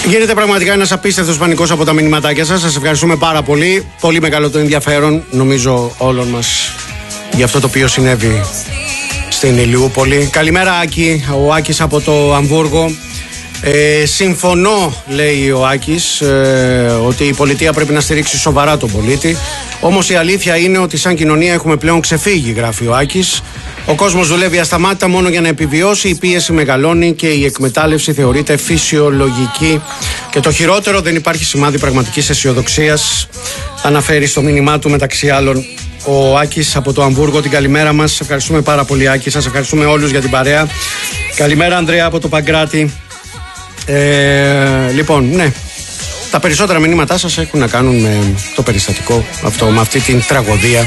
Γίνεται πραγματικά ένας απίστευτος πανικός από τα μηνυματάκια σας. Σας ευχαριστούμε πάρα πολύ. Πολύ μεγάλο το ενδιαφέρον, νομίζω, όλων μας για αυτό το οποίο συνέβη στην Ηλιούπολη. Καλημέρα, Άκη. Ο Άκης από το Αμβούργο. Συμφωνώ, λέει ο Άκης, ότι η πολιτεία πρέπει να στηρίξει σοβαρά τον πολίτη. Όμως η αλήθεια είναι ότι σαν κοινωνία έχουμε πλέον ξεφύγει, γράφει ο Άκης. Ο κόσμος δουλεύει ασταμάτητα μόνο για να επιβιώσει, η πίεση μεγαλώνει και η εκμετάλλευση θεωρείται φυσιολογική. Και το χειρότερο, δεν υπάρχει σημάδι πραγματικής αισιοδοξίας, αναφέρει στο μήνυμά του μεταξύ άλλων ο Άκης από το Αμβούργο. Την καλημέρα μας. Σας ευχαριστούμε πάρα πολύ, Άκη. Σας ευχαριστούμε όλους για την παρέα. Καλημέρα, Ανδρέα από το Παγκράτη. Λοιπόν, ναι, τα περισσότερα μηνύματά σας έχουν να κάνουν με το περιστατικό αυτό, με αυτή την τραγωδία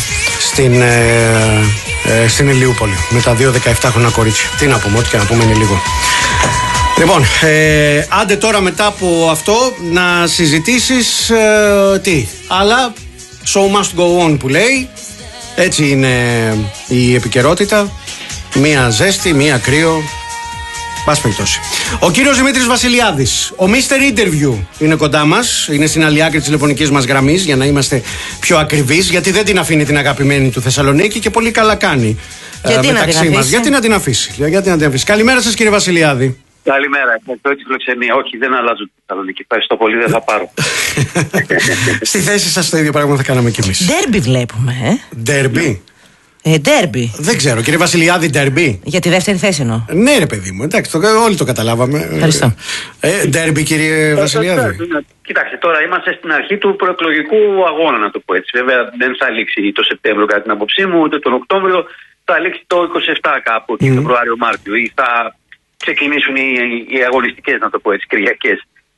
στην Ηλιούπολη με τα 2 17χρονα κορίτσια. Τι να πούμε, ό,τι και να πούμε είναι λίγο. Λοιπόν, άντε τώρα μετά από αυτό να συζητήσεις τι, αλλά show must go on που λέει. Έτσι είναι η επικαιρότητα. Μία ζέστη, μία κρύο. Πας περιπτώσει. Ο κύριος Δημήτρης Βασιλιάδης, ο Mr. Interview, είναι κοντά μας. Είναι στην άλλη άκρη της τηλεφωνικής μας γραμμής, για να είμαστε πιο ακριβείς, γιατί δεν την αφήνει την αγαπημένη του Θεσσαλονίκη και πολύ καλά κάνει. Μεταξύ μας. Γιατί να την αφήσει. Καλημέρα σας, κύριε Βασιλιάδη. Καλημέρα. Ευχαριστώ τη φιλοξενία. Όχι, δεν αλλάζω τη Θεσσαλονίκη. Ευχαριστώ πολύ, δεν θα πάρω. Στη θέση σας το ίδιο πράγμα θα κάναμε κι εμείς. Ντέρμπι βλέπουμε, Ντέρμπι. Ντέρμπι. Δεν ξέρω, κύριε Βασιλιάδη, ντέρμπι. Για τη δεύτερη θέση εννοώ. Ναι, ρε παιδί μου, εντάξει, όλοι το καταλάβαμε. Ευχαριστώ. Ντέρμπι, κύριε Βασιλιάδη. Κοιτάξτε, τώρα είμαστε στην αρχή του προεκλογικού αγώνα, να το πω έτσι. Βέβαια, δεν θα λήξει το Σεπτέμβριο, κατά την άποψή μου, ούτε τον Οκτώβριο. Θα λήξει το 27 κάπου, το Φεβρουάριο-Μάρτιο, ή θα ξεκινήσουν οι αγωνιστικές, να το πω έτσι, Κυριακές.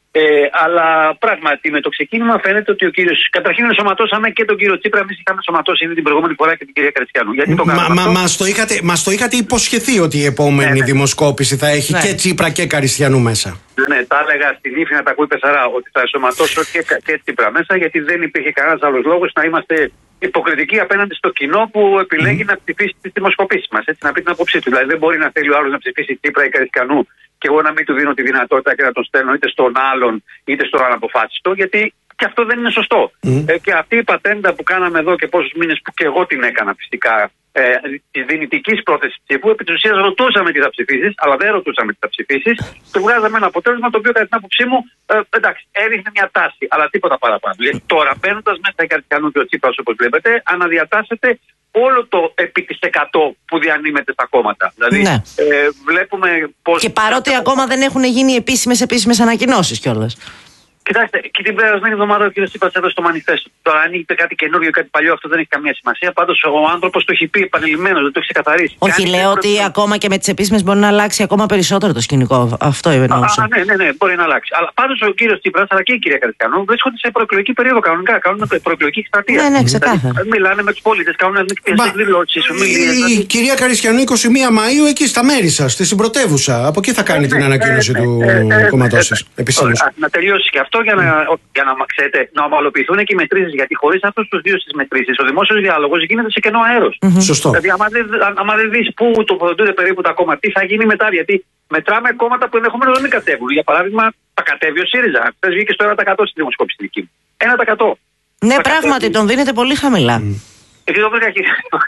Αλλά πράγματι με το ξεκίνημα φαίνεται ότι ο κύριος. Καταρχήν ενσωματώσαμε και τον κύριο Τσίπρα. Εμείς είχαμε ενσωματώσει ήδη την προηγούμενη φορά και την κυρία Καριστιανού. Γιατί το κάναμε αυτό? Μας το είχατε υποσχεθεί ότι η επόμενη δημοσκόπηση θα έχει και Τσίπρα και Καριστιανού μέσα. Ναι, τα έλεγα στην ύφη να τα ακούει Πεσαρά ότι θα ενσωματώσω και Τσίπρα μέσα, γιατί δεν υπήρχε κανένας άλλος λόγος να είμαστε υποκριτικοί απέναντι στο κοινό που επιλέγει να ψηφίσει τις δημοσκοπήσεις μας. Έτσι, να πει την άποψή του. Δηλαδή, δεν μπορεί να θέλει ο άλλος να ψηφίσει Τσίπρα ή Καριστιανού και εγώ να μην του δίνω τη δυνατότητα και να τον στέλνω είτε στον άλλον είτε στον αναποφάσιστο, γιατί και αυτό δεν είναι σωστό. Και αυτή η πατέντα που κάναμε εδώ και πόσους μήνες, που και εγώ την έκανα φυσικά, τη δυνητική πρόθεση ψήφου, επί της ουσίας ρωτούσαμε τι θα ψηφίσεις, αλλά δεν ρωτούσαμε τι θα ψηφίσεις, και βγάζαμε ένα αποτέλεσμα το οποίο κατά την άποψή μου εντάξει, έδειχνε μια τάση, αλλά τίποτα παραπάνω. Δηλαδή, τώρα μπαίνοντας μέσα η Καριστιανού και ο Τσίπρας, όπως βλέπετε, αναδιατάσσεται όλο το επί της 100 που διανύμεται στα κόμματα. Δηλαδή, ναι. Βλέπουμε πώς. Και παρότι ακόμα δεν έχουν γίνει επίσημες ανακοινώσεις κιόλας. Κοιτάξτε, και την περασμένη εβδομάδα ο κ. Τσίπρας έδωσε το μανιφέστο. Τώρα, αν είπε κάτι καινούριο ή κάτι παλιό, αυτό δεν έχει καμία σημασία. Πάντως, ο άνθρωπος το έχει πει επανειλημμένος, δεν το έχει ξεκαθαρίσει. Όχι, λέω ότι ακόμα και με τις επίσημες μπορεί να αλλάξει ακόμα περισσότερο το σκηνικό. Αυτό εννοούσα. Ναι, μπορεί να αλλάξει. Αλλά πάντως ο κ. Τσίπρας αλλά και η κυρία Καριστιανού βρίσκονται σε προεκλογική περίοδο κανονικά. Κάνουν προεκλογική εκστρατεία. Ναι, ξεκάθαρα. Μιλάνε με τους πολίτες, κάνουν εκδηλώσεις, ομιλίες. Η κυρία Καριστιανού 21 Μαΐου εκεί στα μέρη σας, στη συμπρωτεύουσα. Από εκεί θα κάνει την ανακοίνωση του κόμματός σας. Να τελειώσει και αυτό. Για να ξέρετε, να ομαλοποιηθούν και οι μετρήσεις. Γιατί χωρίς αυτούς τους δύο στις μετρήσεις, ο δημόσιος διάλογος γίνεται σε κενό αέρος. Σωστό. Δηλαδή, άμα δεν δεις πού τοποθετούνται περίπου τα κόμματα, τι θα γίνει μετά. Γιατί μετράμε κόμματα που ενδεχομένως δεν κατέβουν. Για παράδειγμα, τα κατέβει ο ΣΥΡΙΖΑ. Χθες βγήκε στο 1% στη δημοσκόπηση δική μου. 1%. Ναι, πράγματι, τον δίνεται πολύ χαμηλά. Εκεί το βρήκα.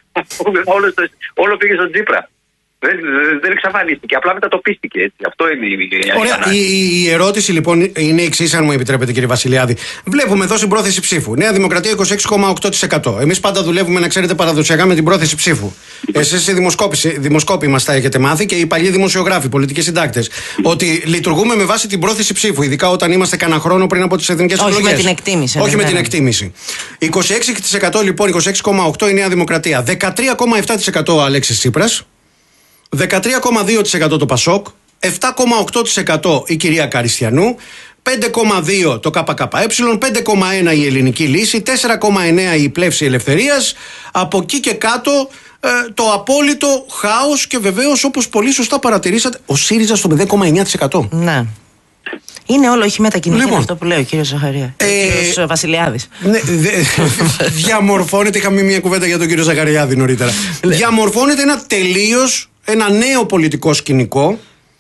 Όλο πήγε στον Τσίπρα. Δεν εξαφανίστηκε, απλά μετατοπίστηκε έτσι. Αυτό είναι η Ωραία. Η ερώτηση λοιπόν είναι η εξής, αν μου επιτρέπετε, κύριε Βασιλιάδη. Βλέπουμε εδώ στην πρόθεση ψήφου. Νέα Δημοκρατία 26,8%. Εμείς πάντα δουλεύουμε, να ξέρετε, παραδοσιακά με την πρόθεση ψήφου. Εσείς οι δημοσκόποι μας τα έχετε μάθει και οι παλιοί δημοσιογράφοι, πολιτικοί συντάκτες. Ότι λειτουργούμε με βάση την πρόθεση ψήφου, ειδικά όταν είμαστε κανένα χρόνο πριν από τις εθνικές εκλογές. Όχι με την εκτίμηση. Όχι με την εκτίμηση. 26% λοιπόν, 26,8% η Νέα Δημοκρατία. 13,7% ο Αλέξης Τσίπρας. 13,2% το Πασόκ, 7,8% η κυρία Καριστιανού, 5,2% το ΚΚΕ, 5,1% η Ελληνική Λύση, 4,9% η Πλεύση Ελευθερίας. Από εκεί και κάτω το απόλυτο χάος και βεβαίως, όπως πολύ σωστά παρατηρήσατε, ο ΣΥΡΙΖΑ στο 0,9%. Ναι. Είναι όλο, έχει μετακινηθεί, λοιπόν, αυτό που λέει ο κύριος Ζαχαρία. Ο κύριος Βασιλιάδης. Ναι, διαμορφώνεται, είχαμε μια κουβέντα για τον κύριο Ζαχαριάδη νωρίτερα. Διαμορφώνεται ένα νέο πολιτικό σκηνικό,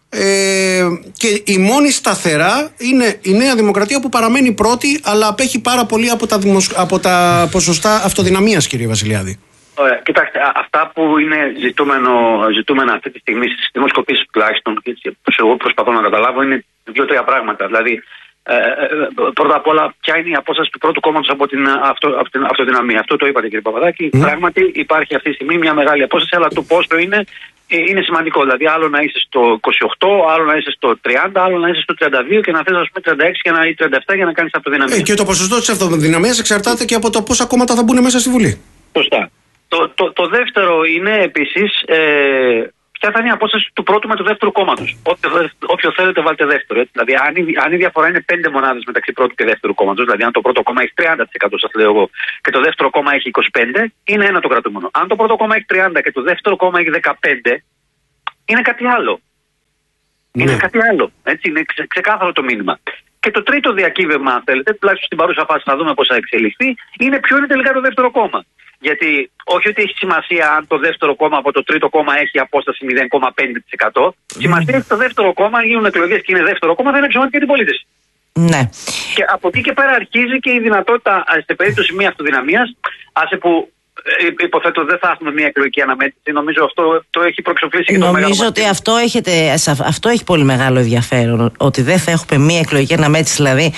και η μόνη σταθερά είναι η Νέα Δημοκρατία που παραμένει πρώτη, αλλά απέχει πάρα πολύ από τα ποσοστά αυτοδυναμίας, κύριε Βασιλιάδη. Ωραία, κοιτάξτε, αυτά που είναι ζητούμενα αυτή τη στιγμή στις δημοσκοπήσεις τουλάχιστον, που εγώ προσπαθώ να καταλάβω, είναι 2-3 πράγματα. Δηλαδή, πρώτα απ' όλα, ποια είναι η απόσταση του πρώτου κόμματος από την αυτοδυναμία. Αυτό το είπατε, κύριε Παπαδάκη. Πράγματι, υπάρχει αυτή τη στιγμή μια μεγάλη απόσταση, αλλά το πόσο είναι σημαντικό. Δηλαδή, άλλο να είσαι στο 28, άλλο να είσαι στο 30, άλλο να είσαι στο 32 και να θες, ας πούμε, 36 ή 37 για να κάνεις αυτοδυναμία. Και το ποσοστό της αυτοδυναμίας εξαρτάται και από το πόσα κόμματα θα μπουν μέσα στη Βουλή. Σωστά. Το δεύτερο είναι επίσης ποια θα είναι η απόσταση του πρώτου με του δεύτερου κόμματος. Όποιο θέλετε, βάλτε δεύτερο. Έτσι. Δηλαδή, αν η διαφορά είναι 5 μονάδες μεταξύ πρώτου και δεύτερου κόμματος, δηλαδή αν το πρώτο κόμμα έχει 30%, σας λέω εγώ, και το δεύτερο κόμμα έχει 25%, είναι ένα το κρατούμενο. Αν το πρώτο κόμμα έχει 30% και το δεύτερο κόμμα έχει 15%, είναι κάτι άλλο. Ναι. Είναι κάτι άλλο. Έτσι, είναι ξεκάθαρο το μήνυμα. Και το τρίτο διακύβευμα, αν θέλετε, τουλάχιστον στην παρούσα φάση θα δούμε πώς θα εξελιχθεί, είναι ποιο είναι τελικά το δεύτερο κόμμα. Γιατί όχι ότι έχει σημασία αν το δεύτερο κόμμα από το τρίτο κόμμα έχει απόσταση 0,5%. Σημασία έχει το δεύτερο κόμμα, γίνουν εκλογές και είναι δεύτερο κόμμα, θα είναι ψωμάτια για την πολίτες. Ναι. Και από εκεί και πέρα αρχίζει και η δυνατότητα, σε περίπτωση μια αυτοδυναμίας, άσε που υποθέτω δεν θα έχουμε μια εκλογική αναμέτρηση. Νομίζω αυτό το έχει προεξοφλήσει και το μεγάλο. Νομίζω ότι αυτό έχει πολύ μεγάλο ενδιαφέρον. Ότι δεν θα έχουμε μια εκλογική αναμέτρηση. Δηλαδή,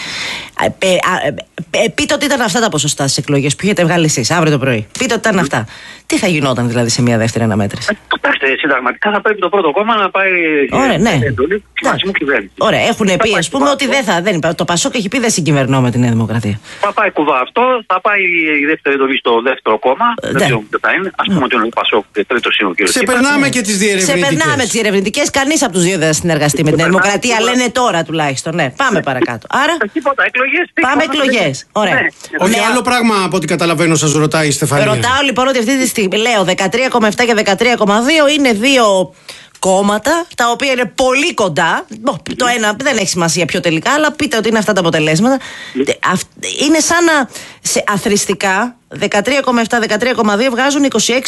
πείτε ότι ήταν αυτά τα ποσοστά στις εκλογές που έχετε βγάλει εσείς αύριο το πρωί. Πείτε ότι ήταν αυτά. Τι θα γινόταν δηλαδή σε μια δεύτερη αναμέτρηση? Κοιτάξτε, συνταγματικά θα πρέπει το πρώτο κόμμα να πάει. Ωραία, ναι. Εντολή σημασιμού κυβέρνηση. Ωραία, έχουν πει, ας πούμε, ότι το Πασόκ έχει πει δεν συγκυβερνώ με τη Νέα Δημοκρατία. Θα πάει κουβά αυτό, θα πάει η δεύτερη εντολή στο δεύτερο κόμμα. Δεν ξέρω τι θα είναι. Ας πούμε ότι είναι ο Πασόκ και τρίτο είναι ο κ. Ξεπερνάμε και τις διερευνητικές. Ξεπερνάμε τις διερευνητικές. Κανείς από τους δύο δεν θα συνεργαστεί με την Δημοκρατία. Λένε τώρα τουλάχιστον. Ναι, πάμε παρακάτω. Άρα. Πάμε εκλογές. Ωραία. Όχι, άλλο πράγμα από ό,τι καταλαβαίνω σας ρωτάει η Στεφανία. Ρωτάω λοιπόν ότι αυτή τη στιγμή λέω 13,7 και 13,2 είναι δύο κόμματα τα οποία είναι πολύ κοντά. Το ένα δεν έχει σημασία πιο τελικά, αλλά πείτε ότι είναι αυτά τα αποτελέσματα. Είναι σαν να αθροιστικά 13,7-13,2 βγάζουν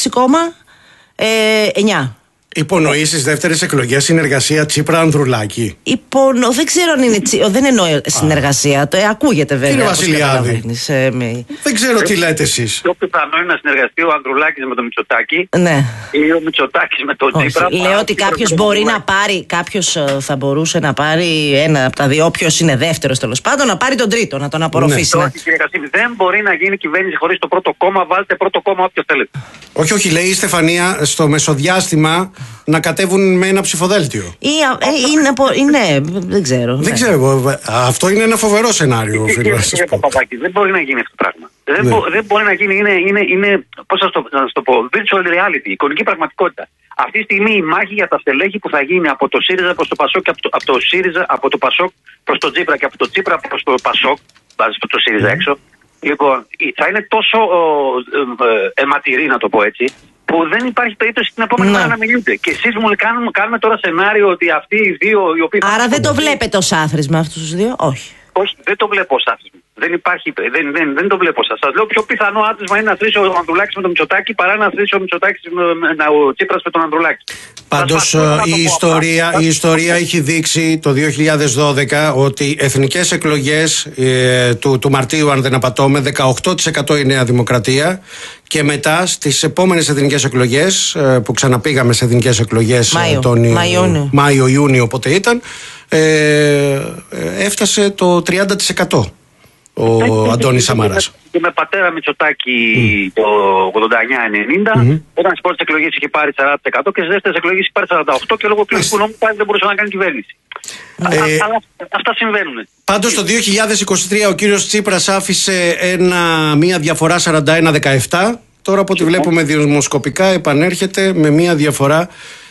26,9. Υπονοεί στις δεύτερες εκλογές συνεργασία Τσίπρα-Ανδρουλάκη. Δεν ξέρω αν είναι δεν εννοώ συνεργασία. Ακούγεται βέβαια. Κύριε Βασιλιάδη, δεν ξέρω τι λέτε εσείς. Πιο πιθανό είναι να συνεργαστεί ο Ανδρουλάκης με τον Μητσοτάκη. Ναι. Ή ο Μητσοτάκης με τον Τσίπρα. Λέω ότι κάποιος θα μπορούσε να πάρει ένα από τα δύο, όποιος είναι δεύτερος τέλος πάντων, να πάρει τον τρίτο, να τον απορροφήσει. Όχι, κύριε Κασίμη, δεν μπορεί να γίνει κυβέρνηση χωρίς το πρώτο κόμμα. Βάλτε πρώτο κόμμα όποιο θέλετε. Όχι, λέει η Στεφανία στο μεσοδιάστημα να κατέβουν με ένα ψηφοδέλτιο. Ναι, δεν ξέρω. Δεν ξέρω. Αυτό είναι ένα φοβερό σενάριο. Κύριε Παπαδάκη, δεν μπορεί να γίνει αυτό το πράγμα. Δεν μπορεί να γίνει. Είναι πώς να το πω, virtual reality, εικονική πραγματικότητα. Αυτή τη στιγμή η μάχη για τα στελέχη που θα γίνει από το ΣΥΡΙΖΑ προς το ΠΑΣΟΚ και από το ΠΑΣΟΚ προς το Τσίπρα και από το Τσίπρα προς το ΠΑΣΟΚ, βάζει το ΣΥΡΙΖΑ έξω. Λοιπόν, θα είναι τόσο αιματηρή, να το πω έτσι, που δεν υπάρχει περίπτωση την επόμενη μέρα να μιλείτε. Και εσείς μου κάνουμε τώρα σενάριο ότι αυτοί οι δύο οι οποίοι. Άρα δεν το βλέπετε ως άθροισμα αυτούς τους δύο? Όχι. Όχι, δεν το βλέπω ως άθροισμα. Δεν το βλέπω σας. Σας λέω πιο πιθανό άθροισμα είναι να θρήσει ο Ανδρουλάκης με τον Μητσοτάκη παρά να θρήσει ο Μητσοτάκης ο Τσίπρας με τον Ανδρουλάκη. Πάντως η ιστορία έχει δείξει το 2012 ότι εθνικές εκλογές του Μαρτίου, αν δεν απατώμε, 18% η Νέα Δημοκρατία, και μετά στις επόμενες εθνικές εκλογές που ξαναπήγαμε σε εθνικές εκλογές τον Μάιο-Ιούνιο όποτε ήταν, έφτασε το 30% ο Αντώνης Σαμάρας. Και με πατέρα Μητσοτάκη το 89-90, όταν στις πρώτες εκλογές είχε πάρει 40% και στις δεύτερες εκλογές είχε πάρει 48% και λόγω εκλογικού νόμου δεν μπορούσε να κάνει κυβέρνηση. Αλλά αυτά συμβαίνουν. Πάντως το 2023 ο κύριος Τσίπρας άφησε μία διαφορά 41-17. Τώρα από ό,τι βλέπουμε δημοσκοπικά επανέρχεται με μία διαφορά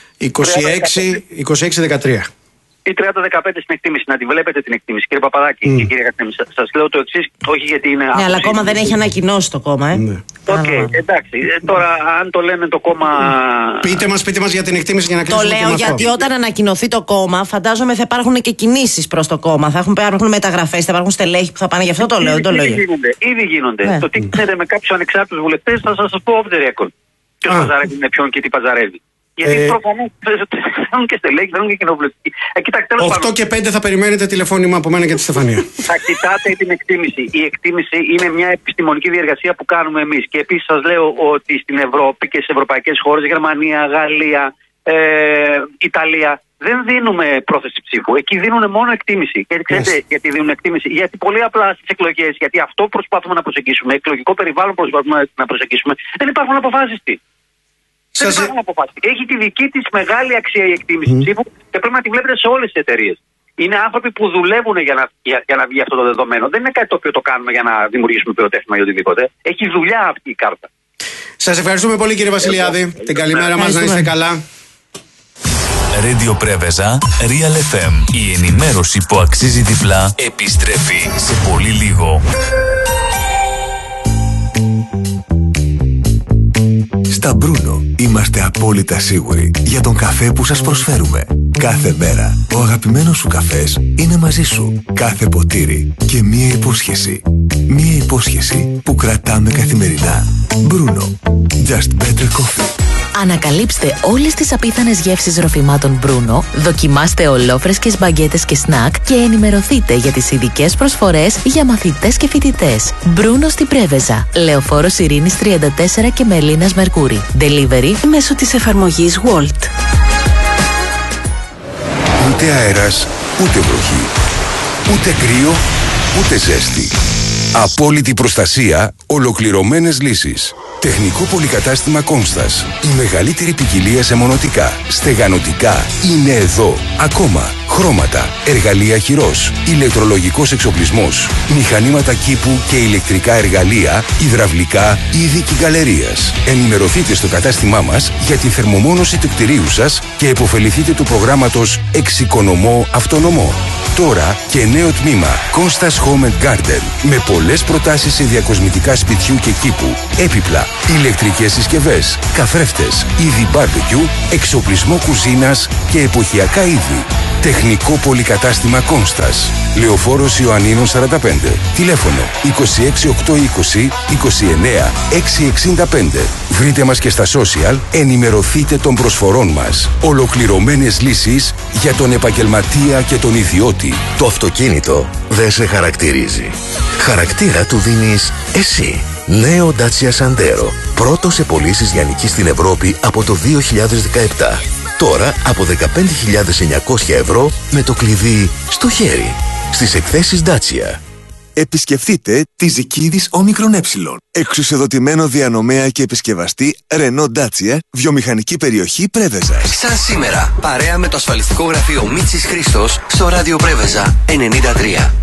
26-13. Ή 30-15 στην εκτίμηση, να τη βλέπετε την εκτίμηση. Κύριε Παπαδάκη και κύριε Κασίμη, σας λέω το εξής, όχι γιατί είναι. Ναι, αλλά ακόμα δεν έχει ανακοινώσει το κόμμα, εντάξει. Τώρα, αν το λένε το κόμμα. Πείτε μας για την εκτίμηση για να κλείσουμε. Το λέω γιατί όταν ανακοινωθεί το κόμμα, φαντάζομαι θα υπάρχουν και κινήσεις προς το κόμμα. Θα υπάρχουν μεταγραφές, θα υπάρχουν στελέχη που θα πάνε. Γι' αυτό το λέω. Ήδη γίνονται. Το τι γίνεται με κάποιους ανεξάρτητους βουλευτές θα σας πω off the record. Ποιος παζαρεύει με ποιον και τι παζαρεύει. Γιατί προφανώς θέλουν και στελέχη, θέλουν και κοινοβουλευτικοί. Κοιτάξτε, 8 και 5 θα περιμένετε τηλεφώνημα από μένα και τη Στεφανία. Θα κοιτάτε την εκτίμηση. Η εκτίμηση είναι μια επιστημονική διεργασία που κάνουμε εμείς. Και επίσης σας λέω ότι στην Ευρώπη και στις ευρωπαϊκές χώρες, Γερμανία, Γαλλία, Ιταλία, δεν δίνουμε πρόθεση ψήφου. Εκεί δίνουν μόνο εκτίμηση. Γιατί ξέρετε γιατί δίνουν εκτίμηση? Γιατί πολύ απλά στις εκλογές, γιατί αυτό προσπαθούμε να προσεγγίσουμε, εκλογικό περιβάλλον προσπαθούμε να προσεγγίσουμε, δεν υπάρχουν αποφάσεις. Δεν υπάρχουν αποφάσεις. Έχει τη δική της μεγάλη αξία η εκτίμηση ψήφου και πρέπει να τη βλέπετε σε όλες τις εταιρείες. Είναι άνθρωποι που δουλεύουν για να βγει αυτό το δεδομένο. Δεν είναι κάτι το οποίο το κάνουμε για να δημιουργήσουμε πυροτέχνημα ή οτιδήποτε. Έχει δουλειά αυτή η κάρτα. Σας ευχαριστούμε πολύ, κύριε Βασιλιάδη. Την καλημέρα μας, να είστε καλά. Radio Preveza, Real FM. Η ενημέρωση που αξίζει διπλά επιστρέφει σε πολύ λίγο. Στα Μπρούνο είμαστε απόλυτα σίγουροι για τον καφέ που σας προσφέρουμε. Κάθε μέρα ο αγαπημένος σου καφές είναι μαζί σου. Κάθε ποτήρι και μία υπόσχεση. Μία υπόσχεση που κρατάμε καθημερινά. Μπρούνο. Just better coffee. Ανακαλύψτε όλες τις απίθανες γεύσεις ροφημάτων Μπρούνο, δοκιμάστε ολόφρεσκες μπαγκέτες και σνακ και ενημερωθείτε για τις ειδικές προσφορές για μαθητές και φοιτητές. Μπρούνο στην Πρέβεζα, Λεωφόρος Ειρήνης 34 και Μελίνας Μερκούρη. Delivery μέσω της εφαρμογής Wolt. Ούτε αέρας, ούτε βροχή. Ούτε κρύο, ούτε ζέστη. Απόλυτη προστασία, ολοκληρωμένες λύσεις. Τεχνικό πολυκατάστημα Κόνστας. Η μεγαλύτερη ποικιλία σε μονοτικά, στεγανοτικά είναι εδώ. Ακόμα χρώματα, εργαλεία χειρός, ηλεκτρολογικός εξοπλισμός, μηχανήματα κήπου και ηλεκτρικά εργαλεία, υδραυλικά, είδη γκαλερίας. Ενημερωθείτε στο κατάστημά μας για τη θερμομόνωση του κτηρίου σας και επωφεληθείτε του προγράμματος Εξοικονομώ Αυτονομό. Τώρα και νέο τμήμα Κόνστας Home and Garden με πολλές προτάσεις σε διακοσμητικά σπιτιού και κήπου, έπιπλα, ηλεκτρικές συσκευές, καθρέφτες, είδη barbecue, εξοπλισμό κουζίνας και εποχιακά είδη. Τεχνικό πολυκατάστημα Κόνστας. Λεωφόρος Ιωαννίνων 45. Τηλέφωνο 26820 29 665. Βρείτε μας και στα social, ενημερωθείτε των προσφορών μας. Ολοκληρωμένες λύσεις για τον επαγγελματία και τον ιδιώτη. Το αυτοκίνητο δεν σε χαρακτηρίζει. Χαρακτήρα του δίνεις εσύ. Νέο Dacia Sandero. Πρώτο σε πωλήσεις λιανικής στην Ευρώπη από το 2017. Τώρα από 15.900 ευρώ με το κλειδί στο χέρι. Στις εκθέσεις Dacia. Επισκεφτείτε τη Ζικίδης Όμικρον Ε. Εξουσιοδοτημένο διανομέα και επισκευαστή Renault Dacia, βιομηχανική περιοχή Πρέβεζα. Σαν σήμερα, παρέα με το ασφαλιστικό γραφείο Μίτσης Χρήστος στο ράδιο Πρέβεζα 93.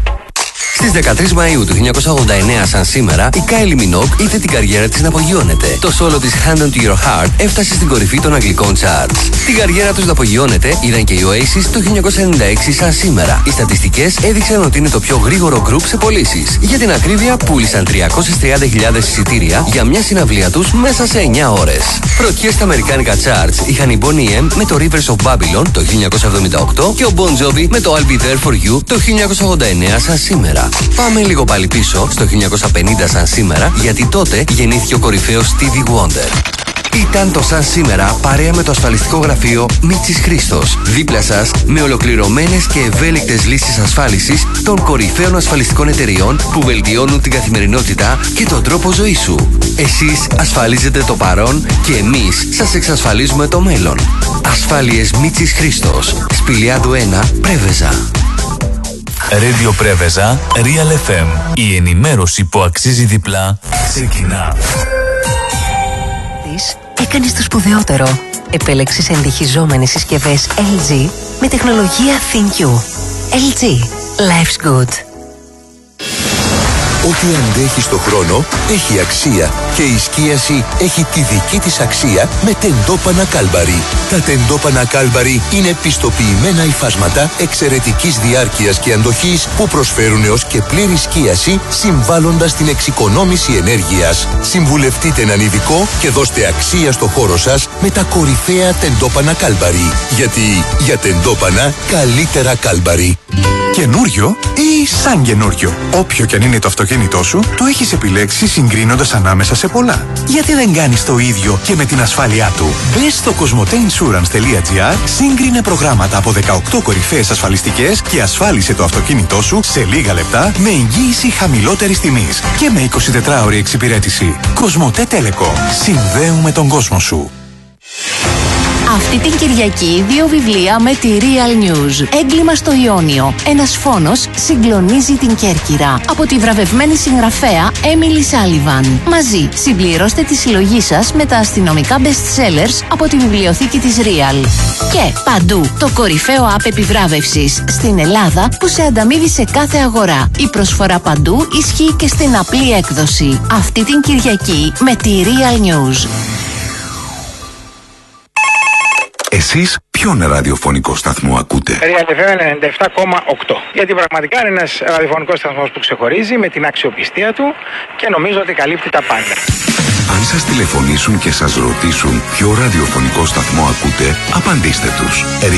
Στις 13 Μαΐου του 1989, σαν σήμερα, η Kylie Minogue είδε την καριέρα της να απογειώνεται. Το σόλο της Hand on to Your Heart έφτασε στην κορυφή των αγγλικών charts. Την καριέρα τους να απογειώνεται είδαν και οι Oasis το 1996, σαν σήμερα. Οι στατιστικές έδειξαν ότι είναι το πιο γρήγορο group σε πωλήσεις. Για την ακρίβεια, πούλησαν 330.000 εισιτήρια για μια συναυλία τους μέσα σε 9 ώρες. Πρωτιές στα αμερικάνικα charts είχαν η Bonnie M με το Rivers of Babylon το 1978 και ο Bon Jovi με το I'll Be There For You το 1989, σαν σήμερα. Πάμε λίγο πάλι πίσω, στο 1950 σαν σήμερα, γιατί τότε γεννήθηκε ο κορυφαίος Stevie Wonder. Ήταν το σαν σήμερα παρέα με το ασφαλιστικό γραφείο Μίτσης Χρήστος. Δίπλα σας με ολοκληρωμένες και ευέλικτες λύσεις ασφάλισης των κορυφαίων ασφαλιστικών εταιριών που βελτιώνουν την καθημερινότητα και τον τρόπο ζωής σου. Εσείς ασφαλίζετε το παρόν και εμείς σας εξασφαλίζουμε το μέλλον. Ασφάλειες Μίτσης Χρήστος. Σπηλιάδου 1, Πρέβεζα. Radio Preveza, Real FM. Η ενημέρωση που αξίζει διπλά ξεκινά. Έκανες το σπουδαιότερο. Επέλεξες ενδυχιζόμενες συσκευές LG με τεχνολογία ThinQ. LG. Life's good. Ό,τι αντέχει στο χρόνο έχει αξία και η σκίαση έχει τη δική της αξία με τεντόπανα Κάλμπαρι. Τα τεντόπανα Κάλμπαρι είναι πιστοποιημένα υφάσματα εξαιρετικής διάρκειας και αντοχής που προσφέρουν έως και πλήρη σκίαση συμβάλλοντας στην εξοικονόμηση ενέργειας. Συμβουλευτείτε έναν ειδικό και δώστε αξία στο χώρο σας με τα κορυφαία τεντόπανα Κάλμπαρι. Γιατί για τεντόπανα καλύτερα Κάλμπαρι. Καινούριο ή σαν καινούριο? Όποιο και αν είναι το αυτοκίνητό σου, το έχεις επιλέξει συγκρίνοντας ανάμεσα σε πολλά. Γιατί δεν κάνεις το ίδιο και με την ασφάλειά του? Μπες στο cosmoteinsurance.gr, σύγκρινε προγράμματα από 18 κορυφαίες ασφαλιστικές και ασφάλισε το αυτοκίνητό σου σε λίγα λεπτά με εγγύηση χαμηλότερης τιμής και με 24ωρη εξυπηρέτηση. Cosmote Telecom. Συνδέουμε τον κόσμο σου. Αυτή την Κυριακή 2 βιβλία με τη Real News. Έγκλημα στο Ιόνιο. Ένας φόνος συγκλονίζει την Κέρκυρα. Από τη βραβευμένη συγγραφέα Emily Sullivan. Μαζί συμπληρώστε τη συλλογή σας με τα αστυνομικά best sellers από τη βιβλιοθήκη της Real. Και παντού το κορυφαίο app επιβράβευσης στην Ελλάδα που σε ανταμείβει σε κάθε αγορά. Η προσφορά παντού ισχύει και στην απλή έκδοση. Αυτή την Κυριακή με τη Real News. Εσείς ποιον ραδιοφωνικό σταθμό ακούτε? Real FM 97,8. Γιατί πραγματικά είναι ένας ραδιοφωνικός σταθμός που ξεχωρίζει με την αξιοπιστία του και νομίζω ότι καλύπτει τα πάντα. Αν σας τηλεφωνήσουν και σας ρωτήσουν ποιο ραδιοφωνικό σταθμό ακούτε, απαντήστε τους.